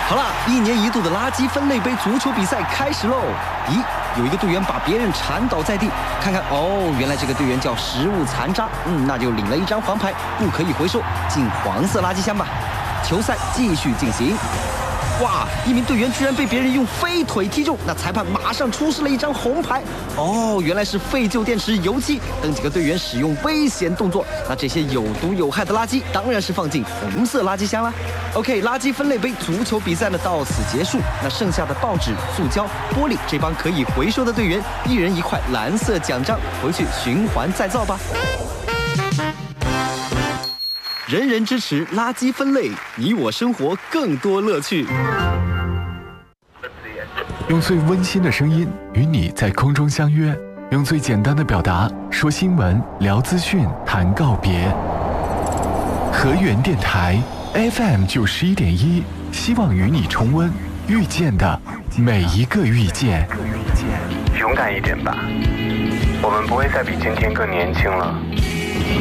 好啦，一年一度的垃圾分类杯足球比赛开始喽！咦，有一个队员把别人缠倒在地，看看哦，原来这个队员叫食物残渣，那就领了一张黄牌，不可以回收，进黄色垃圾箱吧。球赛继续进行。哇！一名队员居然被别人用飞腿踢中，那裁判马上出示了一张红牌。哦，原来是废旧电池、油漆等几个队员使用危险动作。那这些有毒有害的垃圾当然是放进红色垃圾箱啦。OK， 垃圾分类杯足球比赛呢到此结束。那剩下的报纸、塑胶、玻璃，这帮可以回收的队员，一人一块蓝色奖章，回去循环再造吧。人人支持垃圾分类，你我生活更多乐趣。 用最温馨的声音与你在空中相约，用最简单的表达说新闻、聊资讯、谈告别。河源电台 FM 91.1，希望与你重温遇见的每一个遇见。 勇敢一点吧，我们不会再比今天更年轻了。